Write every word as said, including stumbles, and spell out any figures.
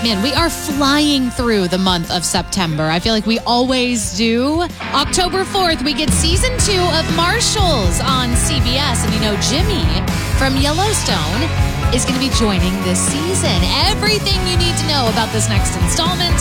Man, we are flying through the month of September. I feel like we always do. October fourth, we get season two of Marshals on C B S. And you know, Jimmy from Yellowstone is going to be joining this season. Everything you need to know about this next installment